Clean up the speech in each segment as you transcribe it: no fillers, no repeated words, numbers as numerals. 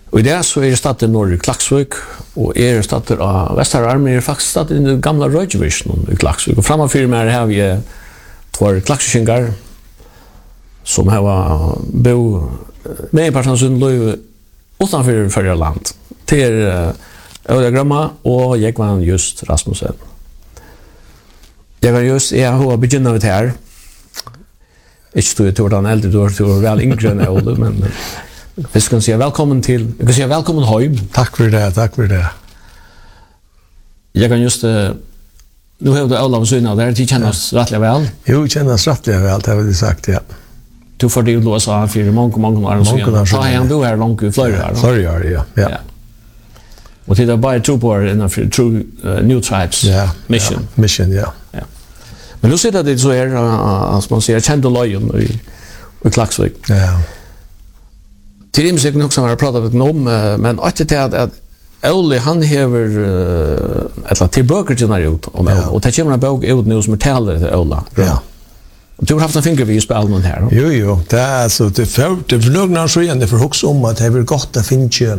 Och det så är stadt i norr i Klaksvik och stadt av Västerarmé är faktiskt stadt i den gamla Röjvision i Klaksvik. Och framför mig har vi två klaksvikingar som har bo med en person som låg utanför förra land. Till Öda Gramma och jag var just Rasmussen. Jag har begynnat här. Ikke stod jeg til den eldre, du var vel yngre enn Ole, men vi skal si velkommen til, jeg kan si velkommen hjem. Takk for det. Jeg kan just, nu har du Olav Sønne der, de kjennes rettelig vel? Jo, kjennes rettelig vel, det har vi sagt, ja. Du får det jo også for mange år siden. Ta igjen du her langt i flere år. Flere år, ja. Og til det er bare tro på innenfor True New Tribes Mission. Ja, Mission, ja. Men nu sitter det så här, som man säger, kända löjen i Klaksvik. Ja. Till det musiken också har jag pratat om, men det är att Ole, han hever, eller till böcker till den ut om Ole, och det kommer en bok ut nu som talar till Ole. Ja. Du har haft en fingervis på allmän här. Jo, det är alltså, det för några år sedan, det får också om att det är gott att finna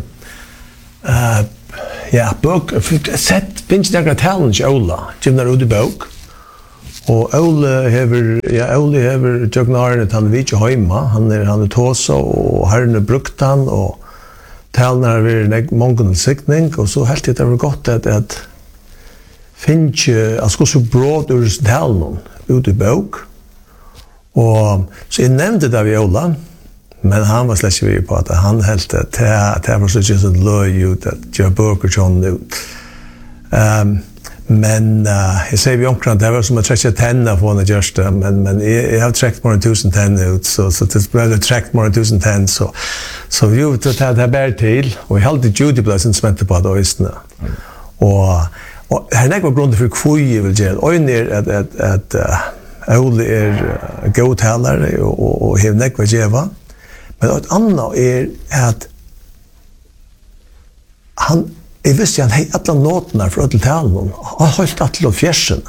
böcker, finns det några talent till Ole, kommer ut i bok. Og Ole hever tøgnaren at han er ikke hjemme, han er tåsa, og herren brukt han, og talen har vært mange sikning, og så helt det var godt at finne, altså så bråd ur talen ut i bok, og så jeg nevnte det ved Ole, men han var slett ikke på at han helt det var så ikke sånn løy ut, at gjør bøker sånn ut. Men jag säger vi omkring det var som att träcka tänderna på när görs det, men jag har träckt mer än 1000 tänder ut, så det blev träckt mer än 1000 tänder, så vi har tagit det här bär till, och vi hade Judy blev instrumentet på att östna. Och här är några grunder för kvöj jag vill göra. En är att Ole är god talare och har några geva, men ett annat är att jeg visste han hei alle notene for alle talen, og han holdt alle av fjersen.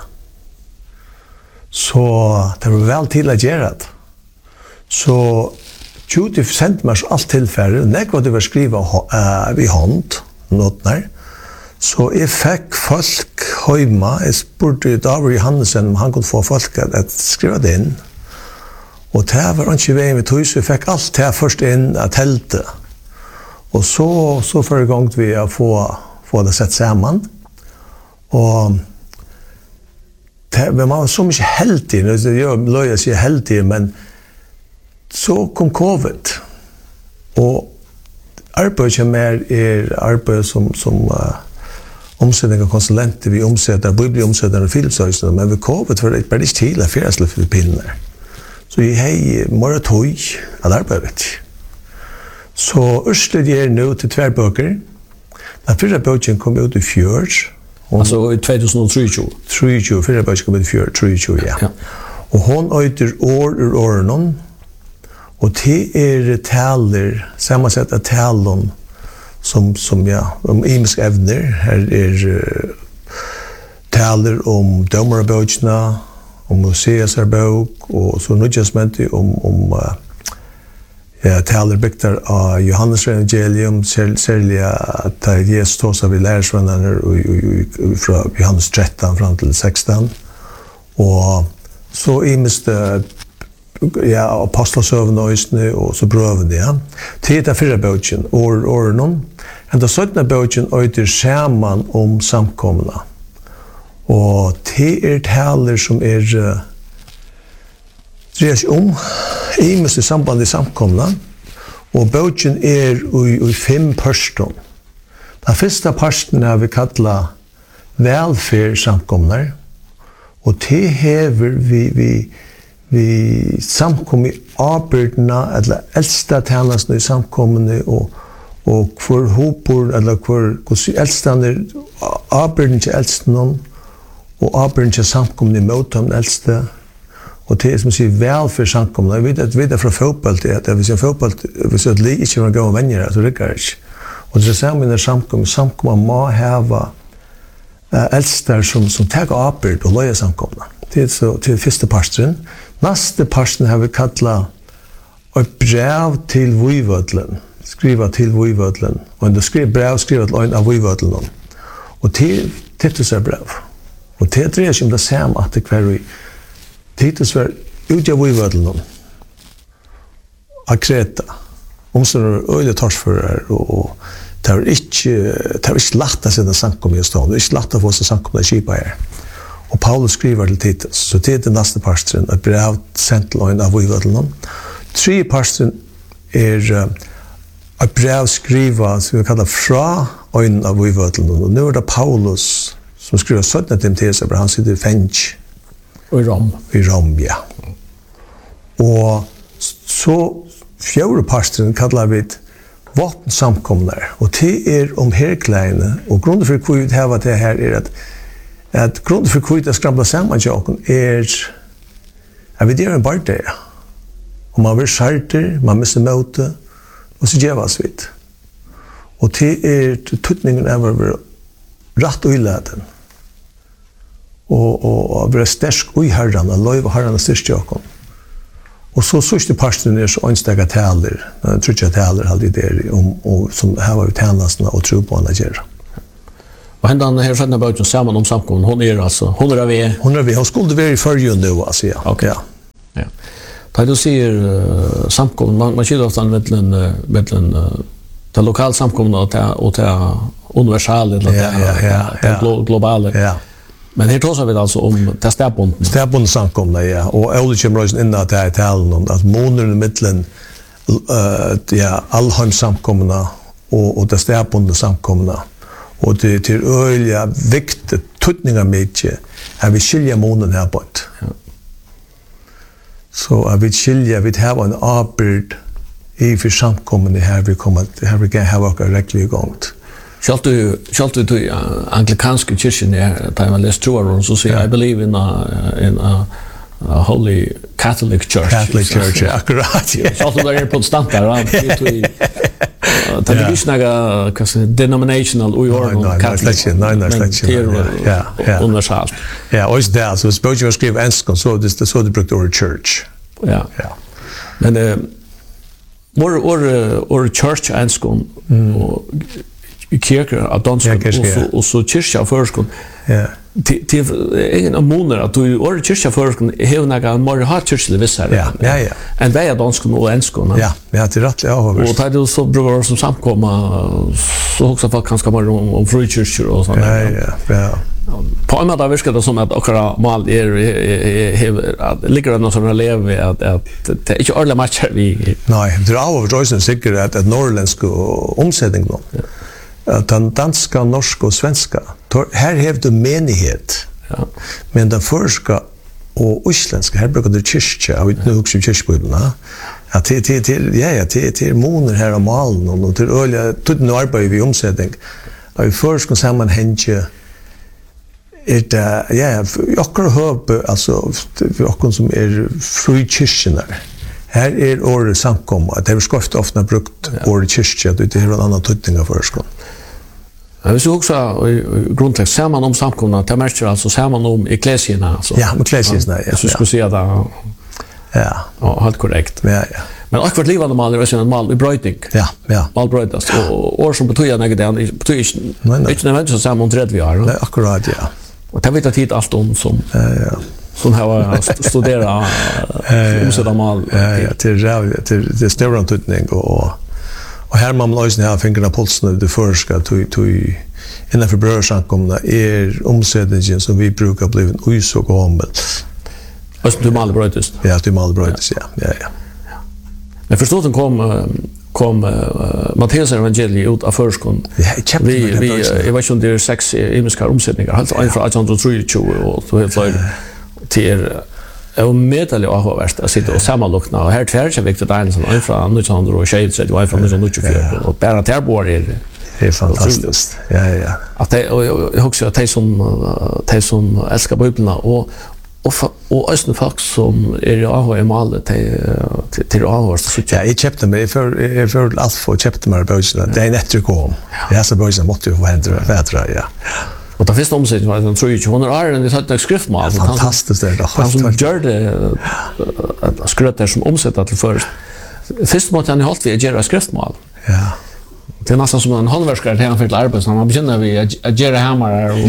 Så det var vel til å gjøre det. Så Judy sendte meg alt tilfælde, når jeg var skrivet i hånd, notene, så jeg fikk folk hjemme, jeg spurte David Johannesen om han kunne få folk at skrive det inn. Og det var ikke veien vi tog, så jeg fikk alt det først inn av teltet. Och så för igång vi att få det sett samman. Och men man var så mycket heltid, jag löjer sig heltid, men så kom covid. Och arbetet med arbete som omsättning och konsulenter, vi omsätter bibelomsättare och filmsöjsar, men vid covid var det bara inte till att färdsla Filippinerna. Så vi har moratorium att arbetet. Så Ørsted er nu til tvær bøker. Den første bøken kom ut i fjør. Altså i 2023? 23, første bøken kom ut i fjør, 23, ja. Og hun øyter år ur årene, og det taler, sammensett av talen som imisk evner. Her taler om dømerbøkene, om Moseas-bøk, og så nødvendig om taler bygter av Johannes evangelium, særlig at Jesus tog seg ved lærersvennerne fra Johannes 13 fram til 16. Og så imest apostelsøvende og østene, og så brøvende, ja. Til det fyrre bøtjen, årene. Men det 17. bøtjen øyter sammen om samkomna. Og til taler som dreier seg om imest i samband i samkomna, og bøtjen i 5 parster. Den første parsten har vi kallet velferd samkomna, og til hever vi samkom i arbeidene, eller eldste tjenestene i samkommene, og hvor hopor, eller hvor eldstene, arbeidene til eldstene, og arbeidene til samkommene i møten eldste, og til som sier velferd samkommene. Jeg vet fra fotball til at hvis en fotball, hvis et li ikke var gode venner, så rykker det ikke. Og det er sammen samkommene må heve eldster som tar arbeid og løyer samkommene. Til første parsten. Neste parsten har vi kallet et brev til Vujvødlen. skriva till Vojvödlen. Och det skrev brev skriva till en av Vojvödlen. Och till Titus är brev. Och det drejer sig om det samma att det kvar Titus var ute av Vojvödlen. Av Kreta. Omstående øyelig torsfører, og det var ikke lagt å sette samkommet i stånd, det var ikke lagt å få seg samkommet i kjipa her. Og Paulus skriver til Titus, så det er neste parstren, et brev sendt til øyne av Vojvødlen. Tre parstren et brev skrivet, som vi kaller fra øyne av Vojvødlen, og nå er det Paulus som skriver 17 til Titus, han sitter i Fench. Og i Rom. I Rom, ja. Og så fjärde parten kallar vi vapensamkomnar, och det om herkläderna, och grunden för att vi har det här är att grunden för att vi skramla samman jaken att vi gör en barndeg. Och man blir skärter, man missar möte, och så gör vi vid. Och det tutningen av att vara rätt och illaden. Och vara stärsk och i herran, och löjva herran och styrst jaken. Och så sista parten så onsdaga taler, trutja taler hade det om som här var utanlasna och tro på andra ger. Och händan här sjönda boken samman om samkommun, hon är alltså, hon är vi. Hon skulle vara i förrjun nu alltså, ja. Okay. Ja. Ja. Da du sier samkommun, man skiljer ofta mellan det lokala samkommun och det universala eller det globala. Ja. Men här tar vi alltså om det stäbbonden. Stäbbonden samkomna, ja. Och Ole kommer in att det är talen om att månaden mellan allheim samkomna och det stäbbonden samkomna. Och det till öliga viktigt tutningar mycket att vi skiljer månaden här på ett. Ja. Så att vi skiljer, vi har en avbyrd i för samkomna här vi kommer här vi kan ha våra regler igångt. Självt du anglikanska kyrkan där man läser troar så säger I believe in a holy Catholic church. Catholic church, akkurat. Självt du är protestant där. Det är inte några denominational or Catholic. Nej, universalt. Ja, och det så språket var skrivet enskon så det brukade ordet church. Ja. Men or church enskon och kyrkor av danskon och så kyrka förskon. Ja. Till ingen ammoner att du or kyrka förskon har några mer hat kyrkliga vissar. Ja. En väg danskon och enskon. Ja, det är rätt avhållande. Och där så brukar som samkomma så också folk kanske mer om frikyrkor och sånt. Ja. På en måte virker det som at akkurat mal ligger noe som lever at det er ikke alle matcher vi... Nei, det er avhållande sikkert at norrländsk omsetning nå. At den danska, norska og svenska, her har du menighet. Ja. Men den förska og isländska, her brukar du kyrkja, og nu också kyrkjebibeln, at det er moner her av malen, og til øyla, tutten arbeid vi omsetning, og i förska sammanhenge det okkar høp, altså okkar som fri kyrkjenar. Her året samkomma, det er skofta ofta brukt året kyrkje, det er en annan tutning av forskon. Hvis du også grundlägg samman om samkomna, det märker alltså samman om eklesierna. Ja, eklesierna, ja. Så skulle säga det. Ja, helt korrekt. Ja. Men akkurat livande mal är en mal i bröjting. Ja. Mal bröjtas. Och år som betyder något det betyder inte nödvändigtvis samman om 30 år. Nej, akkurat, ja. Och det vet jag tid allt om som som har studerat omsätta mal. Ja, till stora tutning och här man lösning här fingrarna pulsen av det förska till innanför brödsamkomna omsättningen som vi brukar bli en så gammal. Och du mal bröjtas. Ja, du mal bröjtas, ja. Men förstått kom Matteus evangeliet ut av förskon. Jag vet inte om det är 6 imiska omsättningar. Alltså en från 1823 och så helt löjligt till medel och avhåverst att sitta och sammanlukna. Och här tvär sig viktigt en från 1923 och en från 1924. Och bara tärbor det är fantastiskt. Ja. Att det, och jag också att de som älskar biblarna och östern folk som i AH i malet till AH så ja, jag köpte mig för allt för köpte mig böckerna. Det är netto kom. Jag så böckerna måste ju få händra, ja. Och det första omsättning var den 300 år det hade skriftmal. Fantastiskt det. Han som gör det att skröta som omsätta till först. Först måste han hålla vid att göra skriftmal. Ja. Det är nästan som en hållverkare till han för arbete, så man begynner vi att göra hammare och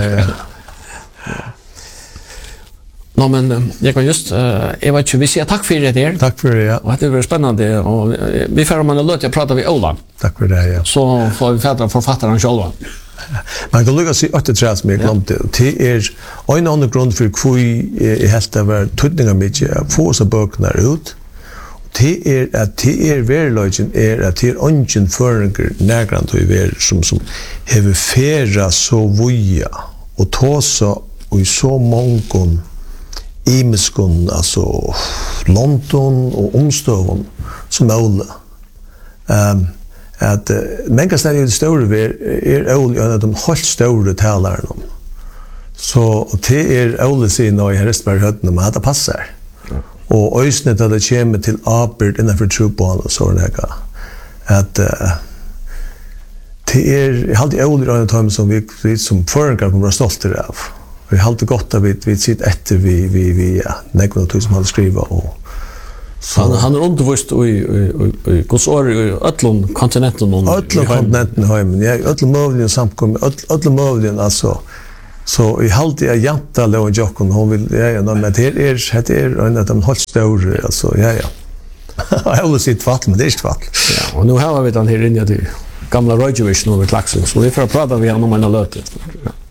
Nå, men jag kan just, jag vet inte, vi säger tack för det här. Tack för det, ja. Och det var spännande. Och vi får om man låt jag prata med Ola. Tack för det, ja. Så får vi fädra författaren själva. Man kan lukka sig åtta träd som jag glömde. Det är en annan grund för hur jag helt det var tydningar mycket att få oss böckerna ut. Det är att det är verkligen är att det är ingen föreningar närgrant och i som har färra så voja och ta så och i så många imiskon, alltså London och omstövon som möjligt. Att många ställen är stora är olika en av de helt stora talarna. Så det är olika sin och i Hästberg hötten att det passar. Och ösnet att det kommer till apert innanför truppan och sådana här. Att det är alltid olika en av dem som vi som förenkar kommer att vara stolta av. Vi har alltid gott att vi sitter efter vi nekvar som han skriver och han undervist i Guds år i öllum kontinenten och öllum kontinenten heimen. Ja, öllum möjligen samkom, öllum möjligen alltså. Så i halvtid är janta låg Jokon hon vill men det är en av de helt stora alltså ja. Jag vill sitt fall men det är inte fall. Ja, och nu har vi den här inne till gamla Röjvision över Klaxvik så vi får prata vi om en löte.